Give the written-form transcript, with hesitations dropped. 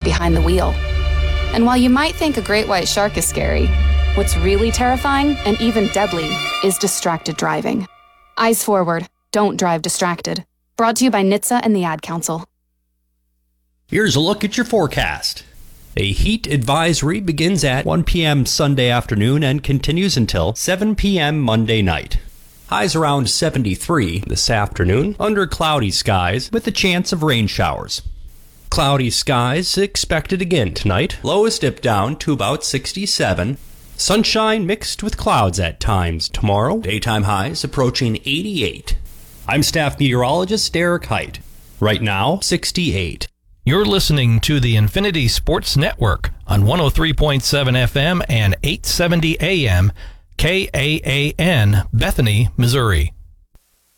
behind the wheel. And while you might think a great white shark is scary, what's really terrifying and even deadly is distracted driving. Eyes forward. Don't drive distracted. Brought to you by NHTSA and the Ad Council. Here's a look at your forecast. A heat advisory begins at 1 p.m. Sunday afternoon and continues until 7 p.m. Monday night. Highs around 73 this afternoon, under cloudy skies with a chance of rain showers. Cloudy skies expected again tonight. Lows dip down to about 67. Sunshine mixed with clouds at times tomorrow. Daytime highs approaching 88. I'm staff meteorologist Derek Height. Right now, 68. You're listening to the Infinity Sports Network on 103.7 FM and 870 AM, KAAN, Bethany, Missouri.